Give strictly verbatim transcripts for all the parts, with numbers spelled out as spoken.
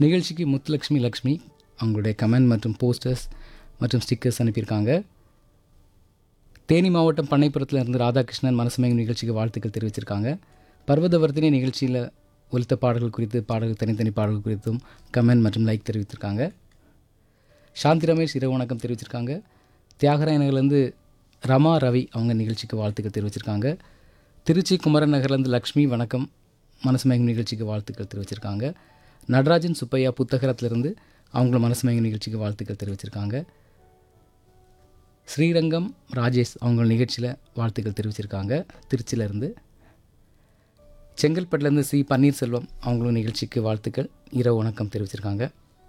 நிகழ்ச்சிக்கு முத்துலக்ஷ்மி லக்ஷ்மி அவங்களுடைய கமெண்ட் மற்றும் போஸ்டர்ஸ் மற்றும் ஸ்டிக்கர்ஸ் அனுப்பியிருக்காங்க. தேனி மாவட்டம் பண்ணைப்புறத்தில் இருந்து ராதாகிருஷ்ணன் மனசுமயங்கும் நிகழ்ச்சிக்கு வாழ்த்துக்கள் தெரிவிச்சிருக்காங்க. பர்வதவர்த்தினி நிகழ்ச்சியில் ஒலித்த பாடல்கள் குறித்து பாடல்கள் தனித்தனி பாடல்கள் குறித்தும் கமெண்ட் மற்றும் லைக் தெரிவித்திருக்காங்க. சாந்தி ரமேஷ் இரவு வணக்கம் தெரிவிச்சிருக்காங்க. தியாகராயநகர்லேருந்து ரமா ரவி அவங்க நிகழ்ச்சிக்கு வாழ்த்துக்கள் தெரிவிச்சிருக்காங்க. திருச்சி குமரன் நகர்லேருந்து லக்ஷ்மி வணக்கம் மனசுமயங்கும் நிகழ்ச்சிக்கு வாழ்த்துக்கள் தெரிவிச்சிருக்காங்க. நடராஜன் சுப்பையா புத்தகரத்துலேருந்து அவங்களும் மனசுமயங்கும் நிகழ்ச்சிக்கு வாழ்த்துக்கள் தெரிவிச்சிருக்காங்க. ஸ்ரீரங்கம் ராஜேஷ் அவங்க நிகழ்ச்சியில் வாழ்த்துக்கள் தெரிவிச்சிருக்காங்க திருச்சியிலேருந்து. செங்கல்பட்டுலேருந்து சி பன்னீர்செல்வம் அவங்களும் நிகழ்ச்சிக்கு வாழ்த்துக்கள் இரவு வணக்கம் தெரிவிச்சிருக்காங்க.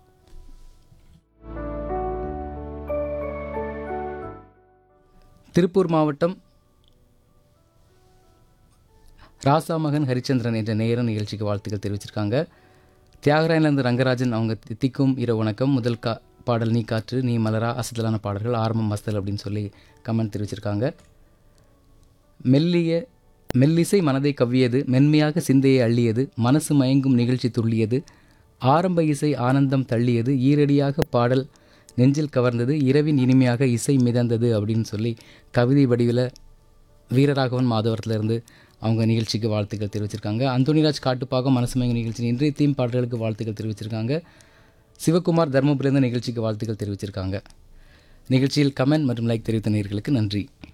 திருப்பூர் மாவட்டம் ராசாமகன் ஹரிச்சந்திரன் என்ற நேரம் நிகழ்ச்சிக்கு வாழ்த்துக்கள் தெரிவிச்சிருக்காங்க. தியாகராயன்லேருந்து ரங்கராஜன் அவங்க தித்திக்கும் இரவு வணக்கம் முதல் கா பாடல் நீ காற்று நீ மலரா அசத்தலான பாடல்கள் ஆரம்பம் மஸ்தல் அப்படின்னு சொல்லி கமெண்ட் தெரிவிச்சிருக்காங்க. மெல்லிய மெல்லிசை மனதை கவ்வியது மென்மையாக சிந்தையை அள்ளியது மனசு மயங்கும் நிகழ்ச்சி துள்ளியது ஆரம்ப இசை ஆனந்தம் தள்ளியது ஈரடியாக பாடல் நெஞ்சில் கவர்ந்தது இரவின் இனிமையாக இசை மிதந்தது அப்படின்னு சொல்லி கவிதை வடிவில் வீரராகவன் மாதவரத்துலேருந்து அவங்க நிகழ்ச்சிக்கு வாழ்த்துக்கள் தெரிவிச்சிருக்காங்க. அந்தோனிராஜ் காட்டுப்பாக்கம் மனசுமயங்கும் நிகழ்ச்சி இன்றைய தீம் பாடல்களுக்கு வாழ்த்துக்கள் தெரிவிச்சிருக்காங்க. சிவகுமார் தர்மபுரியிலிருந்து நிகழ்ச்சிக்கு வாழ்த்துக்கள் தெரிவிச்சிருக்காங்க. நிகழ்ச்சியில் கமெண்ட் மற்றும் லைக் தெரிவித்த நேயர்களுக்கு நன்றி.